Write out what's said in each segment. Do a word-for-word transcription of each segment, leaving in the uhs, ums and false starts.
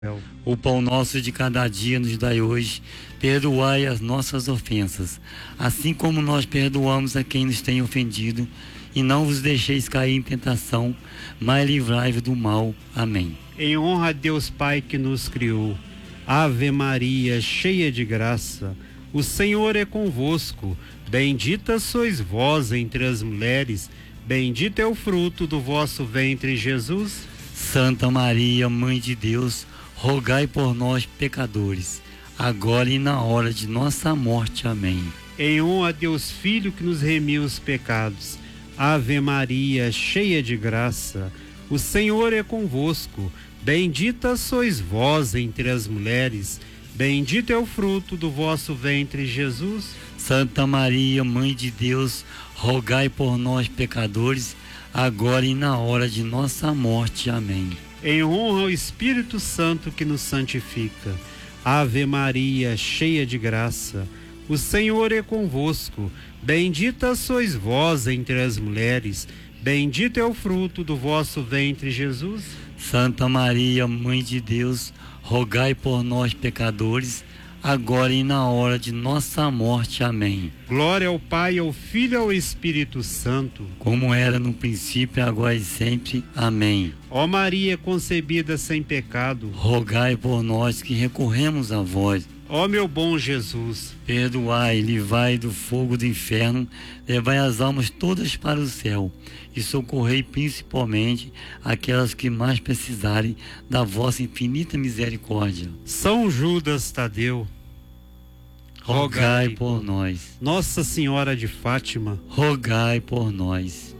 O pão nosso de cada dia nos dai hoje, perdoai as nossas ofensas, assim como nós perdoamos a quem nos tem ofendido, e não vos deixeis cair em tentação, mas livrai-vos do mal. Amém. Em honra a Deus Pai que nos criou, Ave Maria, cheia de graça, o Senhor é convosco, bendita sois vós entre as mulheres, bendito é o fruto do vosso ventre, Jesus. Santa Maria, Mãe de Deus, rogai por nós, pecadores, agora e na hora de nossa morte. Amém. Em honra a Deus Filho que nos remiu os pecados, Ave Maria, cheia de graça, o Senhor é convosco, bendita sois vós entre as mulheres, bendito é o fruto do vosso ventre, Jesus. Santa Maria, Mãe de Deus, rogai por nós, pecadores, agora e na hora de nossa morte. Amém. Em honra ao Espírito Santo que nos santifica, Ave Maria, cheia de graça, o Senhor é convosco, bendita sois vós entre as mulheres, bendito é o fruto do vosso ventre, Jesus. Santa Maria, Mãe de Deus, rogai por nós, pecadores, agora e na hora de nossa morte. Amém. Glória ao Pai, ao Filho e ao Espírito Santo, como era no princípio, agora e sempre. Amém. Ó Maria concebida sem pecado, rogai por nós que recorremos a vós. Ó meu bom Jesus, perdoai, livrai do fogo do inferno, levai as almas todas para o céu e socorrei principalmente aquelas que mais precisarem da vossa infinita misericórdia. São Judas Tadeu, rogai, rogai por nós. Nossa Senhora de Fátima, rogai por nós.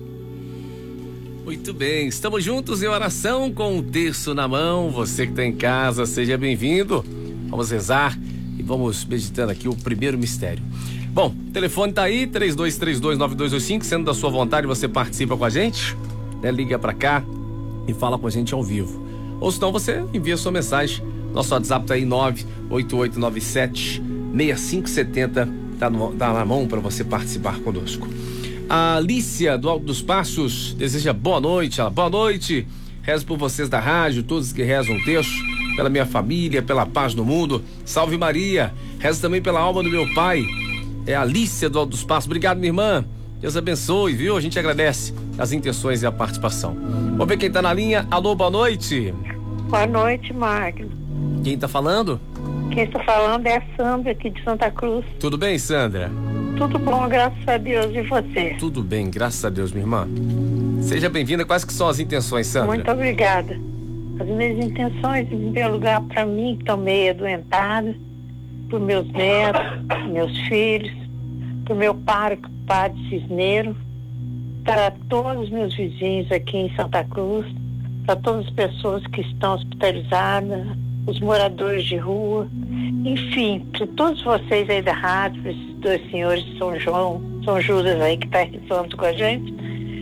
Muito bem, estamos juntos em oração com o terço na mão. Você que está em casa, seja bem-vindo. Vamos rezar e vamos meditando aqui o primeiro mistério. Bom, o telefone tá aí, três dois três dois, nove dois oito cinco, sendo da sua vontade, você participa com a gente, né? Liga pra cá e fala com a gente ao vivo. Ou senão você envia sua mensagem. Nosso WhatsApp tá aí, nove oito oito nove sete seis cinco sete zero, tá, no, tá na mão para você participar conosco. A Alicia do Alto dos Passos deseja boa noite. Ela, boa noite, rezo por vocês da rádio, todos que rezam o terço, pela minha família, pela paz no mundo. Salve Maria. Rezo também pela alma do meu pai. É a Alicia do Alto dos Passos. Obrigado, minha irmã. Deus abençoe, viu? A gente agradece as intenções e a participação. Vamos ver quem tá na linha. Alô, boa noite. Boa noite, Magno. Quem tá falando? Quem está falando é a Sandra, aqui de Santa Cruz. Tudo bem, Sandra? Tudo bom, graças a Deus. E você? Tudo bem, graças a Deus, minha irmã. Seja bem-vinda. Quais que são as intenções, Sandra? Muito obrigada. As minhas intenções, em primeiro lugar, para mim, que estou meio adoentada, para os meus netos, meus filhos, para o meu pároco, Padre Cisneiro, para todos os meus vizinhos aqui em Santa Cruz, para todas as pessoas que estão hospitalizadas, os moradores de rua, enfim, para todos vocês aí da rádio, para esses dois senhores de São João, São Judas aí que está rezando com a gente,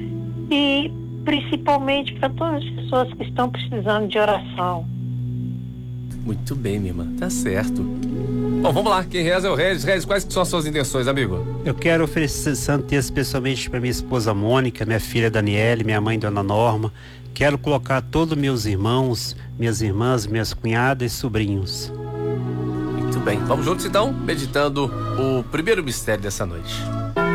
e principalmente para todas as pessoas que estão precisando de oração. Muito bem, minha irmã, tá certo. Bom, vamos lá, quem reza é o Regis. Regis, quais que são as suas intenções, amigo? Eu quero oferecer santo terço especialmente para minha esposa Mônica, minha filha Daniele, minha mãe Dona Norma. Quero colocar todos meus irmãos, minhas irmãs, minhas cunhadas e sobrinhos. Muito bem, vamos juntos então, meditando o primeiro mistério dessa noite.